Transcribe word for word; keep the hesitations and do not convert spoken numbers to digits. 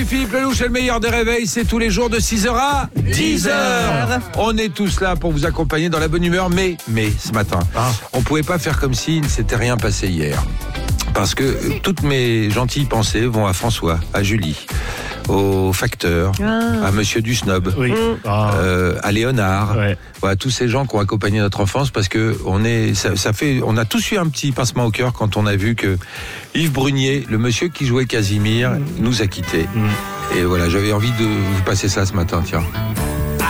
Philippe Lelouch est le meilleur des réveils, c'est tous les jours de six heures à dix heures. On est tous là pour vous accompagner dans la bonne humeur, mais, mais ce matin, ah. on pouvait pas faire comme si il ne s'était rien passé hier. Parce que toutes mes gentilles pensées vont à François, à Julie, au facteur, ah. à Monsieur Dusnob, oui. ah. euh, à Léonard, ouais. voilà, tous ces gens qui ont accompagné notre enfance, parce que on est, ça, ça fait, on a tous eu un petit pincement au cœur quand on a vu que Yves Brunier, le monsieur qui jouait Casimir, mmh. nous a quittés. Mmh. Et voilà, j'avais envie de vous passer ça ce matin, tiens.